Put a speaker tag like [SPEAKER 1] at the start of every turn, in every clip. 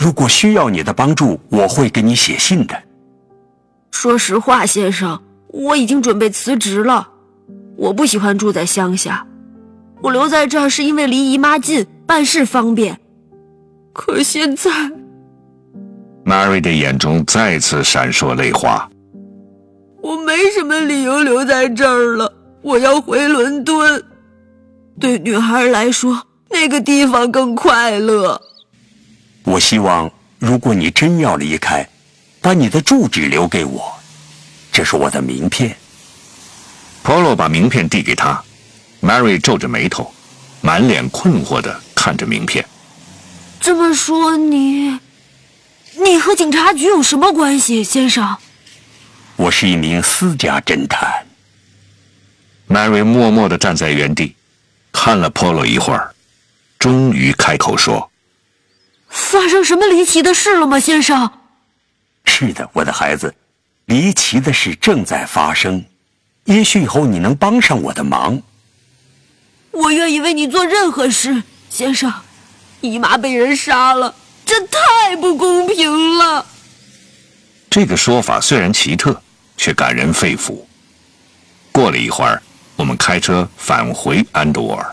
[SPEAKER 1] 如果需要你的帮助，我会给你写信的。
[SPEAKER 2] 说实话，先生，我已经准备辞职了。我不喜欢住在乡下，我留在这儿是因为离姨妈近，办事方便。可现在
[SPEAKER 3] Mary 的眼中再次闪烁泪花。
[SPEAKER 2] 我没什么理由留在这儿了，我要回伦敦。对女孩来说，那个地方更快乐。
[SPEAKER 1] 我希望，如果你真要离开，把你的住址留给我，这是我的名片。
[SPEAKER 3] Polo 把名片递给他 ，Mary 皱着眉头，满脸困惑地看着名片。
[SPEAKER 2] 这么说你和警察局有什么关系，先生？
[SPEAKER 1] 我是一名私家侦探。
[SPEAKER 3] Mary 默默地站在原地，看了 Polo 一会儿，终于开口说：“
[SPEAKER 2] 发生什么离奇的事了吗，先生？”
[SPEAKER 1] 是的，我的孩子，离奇的事正在发生，也许以后你能帮上我的忙。
[SPEAKER 2] 我愿意为你做任何事，先生。姨妈被人杀了，这太不公平了。
[SPEAKER 3] 这个说法虽然奇特，却感人肺腑。过了一会儿，我们开车返回安德沃尔。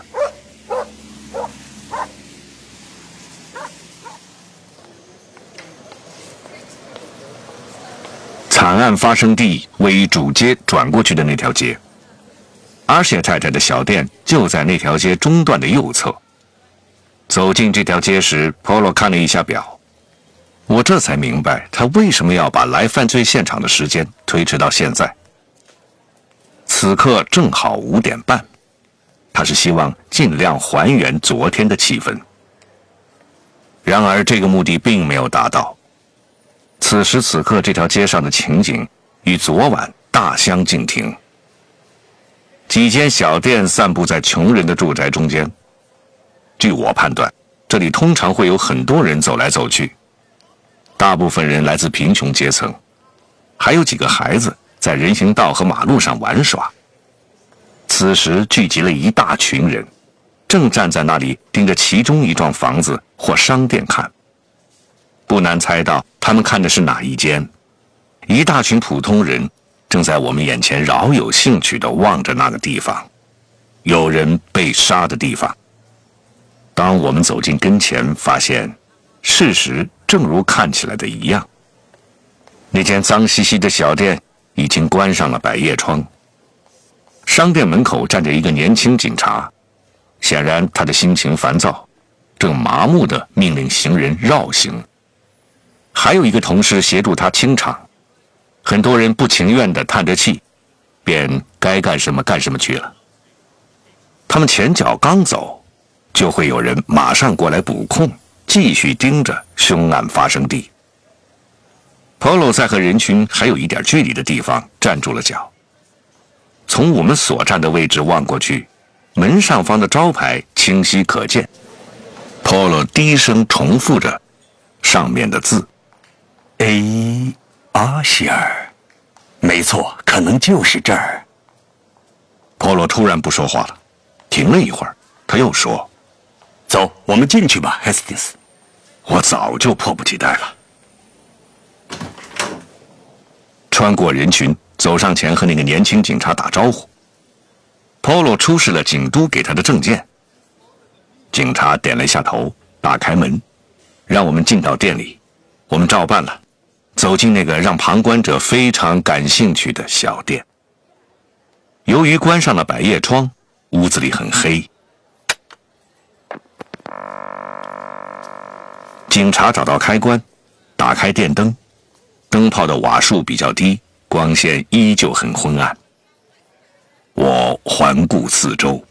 [SPEAKER 3] 惨案发生地位于主街转过去的那条街，阿谢太太的小店就在那条街中段的右侧。走进这条街时 ，Polo 看了一下表，我这才明白他为什么要把来犯罪现场的时间推迟到现在。此刻正好5点半，他是希望尽量还原昨天的气氛。然而这个目的并没有达到。此时此刻，这条街上的情景与昨晚大相径庭。几间小店散布在穷人的住宅中间。据我判断，这里通常会有很多人走来走去，大部分人来自贫穷阶层，还有几个孩子在人行道和马路上玩耍。此时聚集了一大群人，正站在那里盯着其中一幢房子或商店看。不难猜到他们看的是哪一间。一大群普通人正在我们眼前饶有兴趣地望着那个地方，有人被杀的地方。当我们走近跟前，发现事实正如看起来的一样。那间脏兮兮的小店已经关上了百叶窗，商店门口站着一个年轻警察，显然他的心情烦躁，正麻木地命令行人绕行。还有一个同事协助他清场，很多人不情愿地叹着气，便该干什么干什么去了。他们前脚刚走，就会有人马上过来补空，继续盯着凶案发生地。Polo 在和人群还有一点距离的地方站住了脚。从我们所站的位置望过去，门上方的招牌清晰可见。Polo 低声重复着上面的字
[SPEAKER 1] A. 阿希尔，没错，可能就是这儿。
[SPEAKER 3] Polo 突然不说话了，停了一会儿，他又说：“
[SPEAKER 1] 走，我们进去吧 ，Hastings。”
[SPEAKER 3] 我早就迫不及待了。穿过人群，走上前和那个年轻警察打招呼。Polo 出示了警督给他的证件。警察点了一下头，打开门，让我们进到店里。我们照办了，走进那个让旁观者非常感兴趣的小店。由于关上了百叶窗，屋子里很黑。警察找到开关，打开电灯，灯泡的瓦数比较低，光线依旧很昏暗。我环顾四周，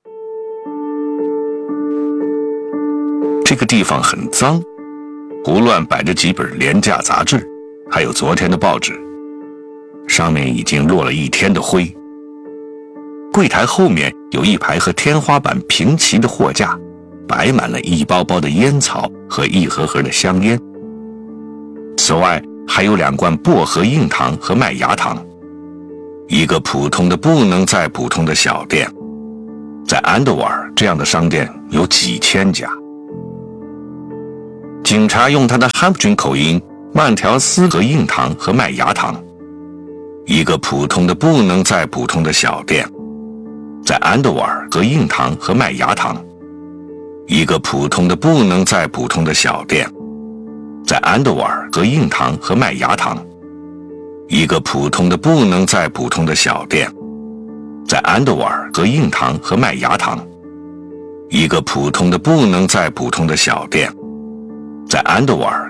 [SPEAKER 3] 这个地方很脏，胡乱摆着几本廉价杂志，还有昨天的报纸，上面已经落了一天的灰。柜台后面有一排和天花板平齐的货架，摆满了一包包的烟草和一盒盒的香烟。此外还有2罐薄荷硬糖和麦芽糖。一个普通的不能再普通的小店，在安德沃尔这样的商店有几千家。 警察用他的 Hampshire 口音慢条斯和硬糖和麦芽糖。一个普通的不能再普通的小店，在安德瓦尔和硬糖和麦芽糖。一个普通的不能再普通的小店，在安德瓦尔和硬糖和麦芽糖。一个普通的不能再普通的小店，在安德瓦尔和硬糖和麦芽糖。一个普通的不能再普通的小店，在安德瓦尔